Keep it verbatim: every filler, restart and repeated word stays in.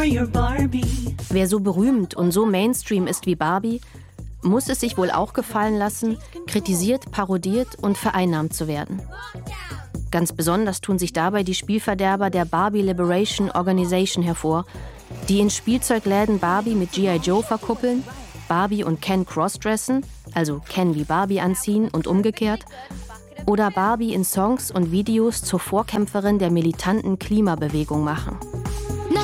Wer so berühmt und so Mainstream ist wie Barbie, muss es sich wohl auch gefallen lassen, kritisiert, parodiert und vereinnahmt zu werden. Ganz besonders tun sich dabei die Spielverderber der Barbie Liberation Organization hervor, die in Spielzeugläden Barbie mit G I Joe verkuppeln, Barbie und Ken crossdressen, also Ken wie Barbie anziehen und umgekehrt, oder Barbie in Songs und Videos zur Vorkämpferin der militanten Klimabewegung machen.